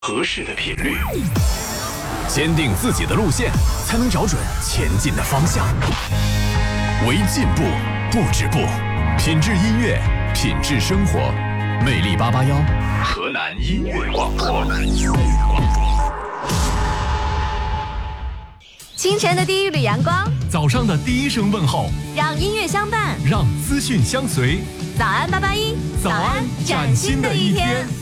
合适的频率， 坚定自己的路线，才能找准前进的方向。为进步不止步，品质音乐，品质生活。魅力881， 河南音乐广播。 清晨的第一缕阳光， 早上的第一声问候， 让音乐相伴， 让资讯相随。 早安881， 早安崭新的一天。